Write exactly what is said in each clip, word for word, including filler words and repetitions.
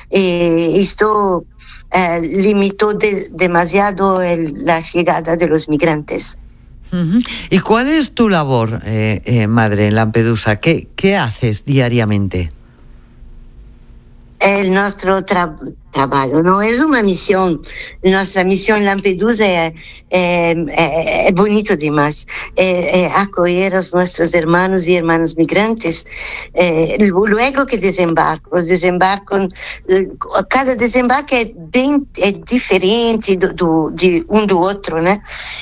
Eh, esto eh, limitó de, demasiado el, la llegada de los migrantes. Uh-huh. ¿Y cuál es tu labor, eh, eh, madre, en Lampedusa? ¿Qué, qué haces diariamente? El nuestro tra- trabajo no es una misión. Nuestra misión en Lampedusa es, es, es bonito demás. Es, es acoger a nuestros hermanos y hermanas migrantes. Eh, luego que desembarcan, los desembarcan, cada desembarque es, bien, es diferente do, do, de un do otro, ¿no?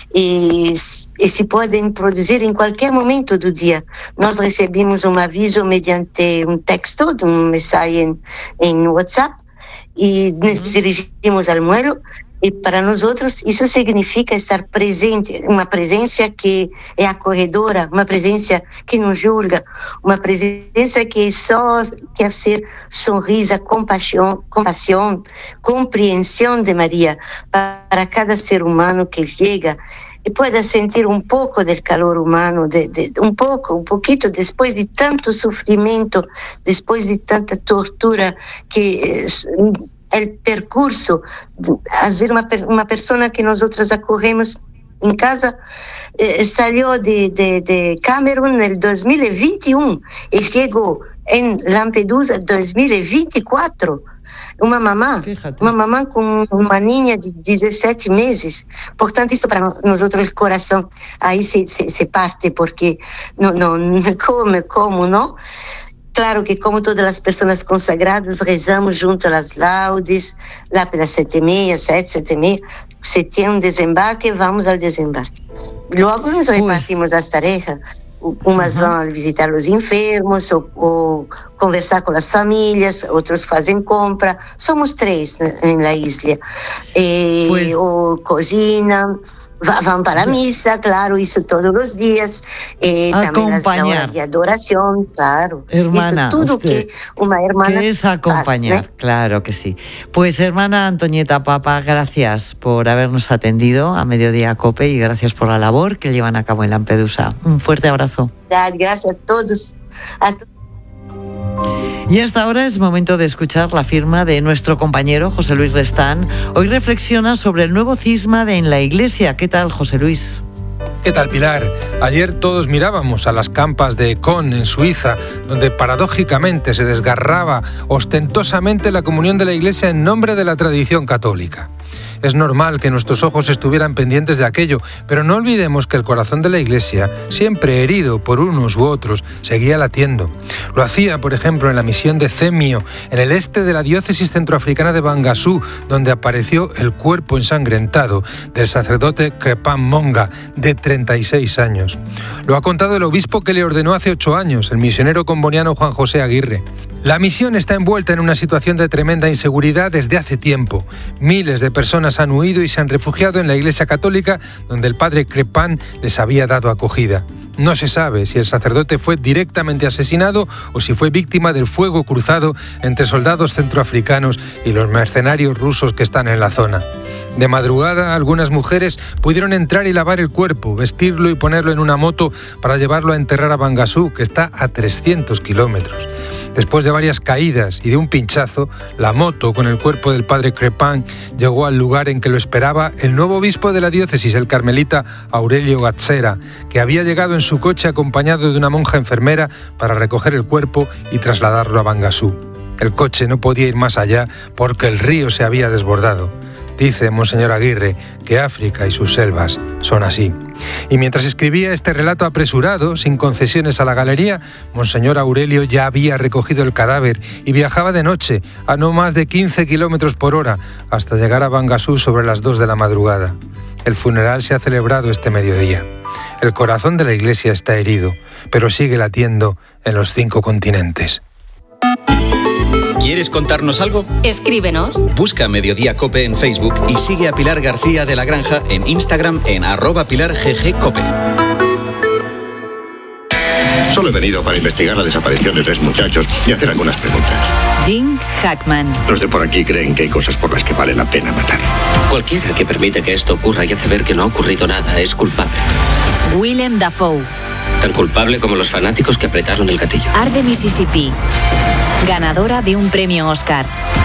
Y, y se pueden producir en cualquier momento del día. Nos recibimos un aviso mediante un texto, un mensaje en, en WhatsApp, y nos dirigimos al vuelo. Y para nosotros eso significa estar presente, una presencia que es acogedora, una presencia que no julga, una presencia que só quer ser sonrisa, compasión, compasión, comprensión de María para cada ser humano que llega y pueda sentir un poco del calor humano, de, de, un poco, un poquito, después de tanto sufrimiento, después de tanta tortura, que eh, el percurso, hacer una, una persona que nosotros acogemos en casa, eh, salió de, de, de Camerún en el dos mil veintiuno y llegó en Lampedusa dos mil veinticuatro. Uma mamá, Fíjate. uma mamá con una niña de diecisiete meses. Por tanto, esto para nosotros el corazón ahí se, se, se parte, porque no, no, no come, como, ¿no? Claro que como todas las personas consagradas, rezamos junto a las laudes, lá pelas sete e meia, sete, sete e meia. Se tem um desembarque, vamos ao desembarque. Logo nos repartimos as tarefas. Umas uh-huh. vão visitar os enfermos, ou, ou conversar com as famílias, outros fazem compra. Somos três na isla. E, pues... Ou cozinham. Van para misa, claro, eso todos los días. Eh, acompañar. También las horas de adoración, claro. Hermana, eso, todo usted, que una hermana que es acompañar, hace, ¿eh? Claro que sí. Pues hermana Antonieta Papa, gracias por habernos atendido a Mediodía Cope y gracias por la labor que llevan a cabo en Lampedusa. Un fuerte abrazo. Gracias a todos. A to- Y hasta ahora es momento de escuchar la firma de nuestro compañero José Luis Restán. Hoy reflexiona sobre el nuevo cisma de en la Iglesia. ¿Qué tal, José Luis? ¿Qué tal, Pilar? Ayer todos mirábamos a las campas de Con, en Suiza, donde paradójicamente se desgarraba ostentosamente la comunión de la Iglesia en nombre de la tradición católica. Es normal que nuestros ojos estuvieran pendientes de aquello, pero no olvidemos que el corazón de la Iglesia, siempre herido por unos u otros, seguía latiendo. Lo hacía, por ejemplo, en la misión de Cemio, en el este de la diócesis centroafricana de Bangassou, donde apareció el cuerpo ensangrentado del sacerdote Crepin Monga, de treinta y seis años. Lo ha contado el obispo que le ordenó hace ocho años, el misionero comboniano Juan José Aguirre. La misión está envuelta en una situación de tremenda inseguridad desde hace tiempo. Miles de personas han huido y se han refugiado en la Iglesia Católica, donde el padre Crepin les había dado acogida. No se sabe si el sacerdote fue directamente asesinado o si fue víctima del fuego cruzado entre soldados centroafricanos y los mercenarios rusos que están en la zona. De madrugada, algunas mujeres pudieron entrar y lavar el cuerpo, vestirlo y ponerlo en una moto para llevarlo a enterrar a Bangassou, que está a trescientos kilómetros. Después de varias caídas y de un pinchazo, la moto con el cuerpo del padre Crepin llegó al lugar en que lo esperaba el nuevo obispo de la diócesis, el carmelita Aurelio Gazzera, que había llegado en su coche acompañado de una monja enfermera para recoger el cuerpo y trasladarlo a Bangassou. El coche no podía ir más allá porque el río se había desbordado. Dice Monseñor Aguirre que África y sus selvas son así. Y mientras escribía este relato apresurado, sin concesiones a la galería, Monseñor Aurelio ya había recogido el cadáver y viajaba de noche a no más de quince kilómetros por hora hasta llegar a Bangassou sobre las dos de la madrugada. El funeral se ha celebrado este mediodía. El corazón de la Iglesia está herido, pero sigue latiendo en los cinco continentes. ¿Quieres contarnos algo? Escríbenos. Busca Mediodía Cope en Facebook y sigue a Pilar García de la Granja en Instagram en arroba Pilar G G Cope. Solo he venido para investigar la desaparición de tres muchachos y hacer algunas preguntas. Jim Hackman. Los de por aquí creen que hay cosas por las que vale la pena matar. Cualquiera que permite que esto ocurra y hace ver que no ha ocurrido nada es culpable. Willem Dafoe. Tan culpable como los fanáticos que apretaron el gatillo. Arde Mississippi. Ganadora de un premio Oscar.